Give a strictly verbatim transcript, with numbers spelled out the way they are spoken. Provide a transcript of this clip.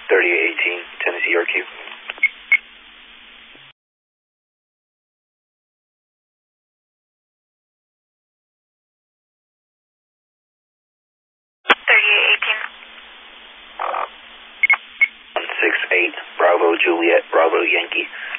thirty-eight eighteen, Tennessee R Q. thirty-eight eighteen. one six eight, Bravo Juliet, Bravo Yankee.